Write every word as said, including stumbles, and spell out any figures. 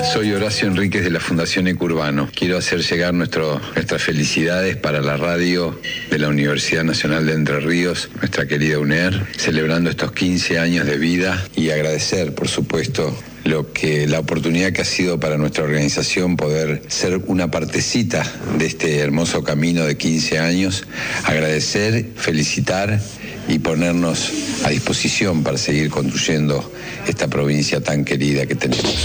soy Horacio Enríquez de la Fundación Ecurbano. Quiero hacer llegar nuestro, nuestras felicidades para la radio de la Universidad Nacional de Entre Ríos, nuestra querida UNER, celebrando estos quince años de vida y agradecer, por supuesto, lo que la oportunidad que ha sido para nuestra organización poder ser una partecita de este hermoso camino de quince años, agradecer, felicitar y ponernos a disposición para seguir construyendo esta provincia tan querida que tenemos.